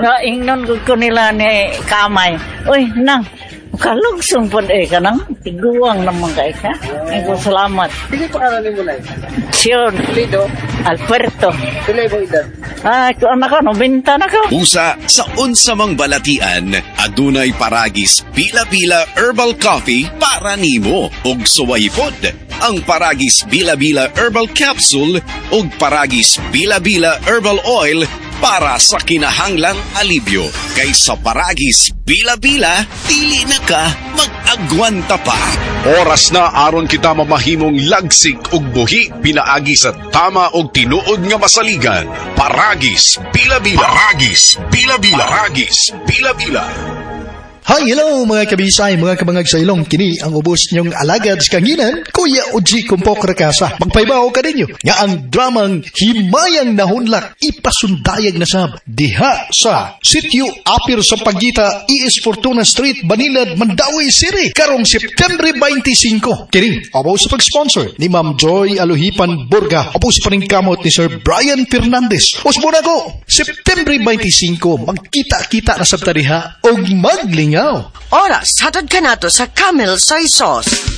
ingnon ko nila ni Kamay. Uy, nang, kalugsong po ka nang. Tiguang naman ka. Ito, salamat. Sige po aranin mo na. Sure. Lido. Alberto. Pilay mo edad. Ito anak ko, nobinta na ko. Usa sa unsamang balatian, adunay Paragis Bila-Bila Herbal Coffee para nimo ug suwaypod. Ang Paragis Bila-Bila Herbal Capsule ug Paragis Bila-Bila Herbal Oil para sa kinahanglang alibyo. Kaysa Paragis Bila-Bila, dili na ka mag-agwanta pa. Oras na aron kita mamahimong lagsik ug buhi pinaagi sa tama ug tinuod nga masaligan. Paragis Bila-Bila. Paragis Bila-Bila. Paragis Bila-Bila. Hi, hello mga kabisay, mga kabangag sa ilong. Kini ang ubos niyong alagad sa kanginan, Kuya Uji Kumpok Rakasa. Magpaibaw ka ninyo nga ang dramang Himayang Nahunlak ipasundayag na sab diha sa Sitio Apir sa Pagita, E.S. Fortuna Street, Banilad, Mandawi City, karong September 25. Kini, abaw sa pag-sponsor ni Ma'am Joy Aluhipan Burga, abaw sa paningkamot ni Sir Brian Fernandez. Usmuna ko, September 25, magkita-kita na sab ta diha og magling. Oras, hatod ka na to sa Camel Soy Sauce.